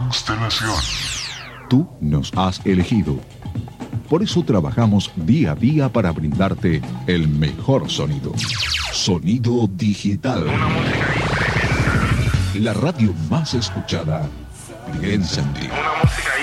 Constelación. Tú nos has elegido. Por eso trabajamos día a día para brindarte el mejor sonido. Sonido digital. Una música ahí tremenda. La radio más escuchada. Piensa en ti. Una música